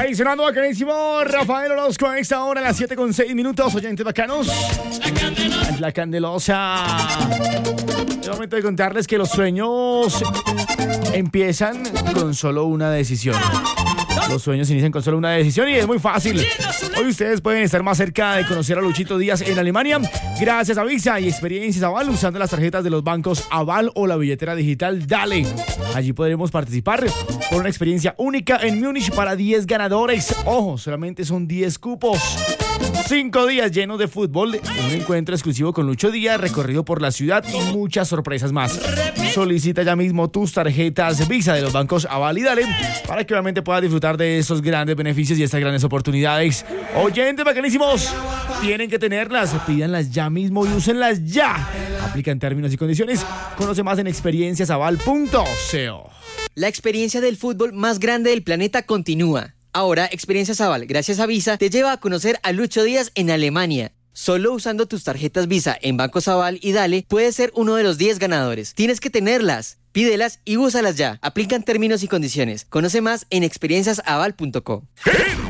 Ahí sonando bacanísimo Rafael Orozco a esta hora, a las 7:06, oyentes bacanos. La Candelosa. Es momento de contarles que los sueños empiezan con solo una decisión. Los sueños inician con solo una decisión y es muy fácil. Hoy ustedes pueden estar más cerca de conocer a Luchito Díaz en Alemania gracias a Visa y Experiencias Aval usando las tarjetas de los bancos Aval o la billetera digital Dale. Allí podremos participar por una experiencia única en Múnich para 10 ganadores. Ojo, solamente son 10 cupos. 5 días llenos de fútbol, un encuentro exclusivo con Lucho Díaz, recorrido por la ciudad y muchas sorpresas más. Solicita ya mismo tus tarjetas Visa de los bancos Aval y Dale para que obviamente puedas disfrutar de esos grandes beneficios y estas grandes oportunidades. Oyentes bacanísimos, tienen que tenerlas, pídanlas ya mismo y úsenlas ya. Aplican términos y condiciones. Conoce más en experienciasaval.co. La experiencia del fútbol más grande del planeta continúa. Ahora, Experiencias Aval, gracias a Visa, te lleva a conocer a Lucho Díaz en Alemania. Solo usando tus tarjetas Visa en Bancos Aval y Dale, puedes ser uno de los 10 ganadores. Tienes que tenerlas, pídelas y úsalas ya. Aplican términos y condiciones. Conoce más en experienciasaval.co.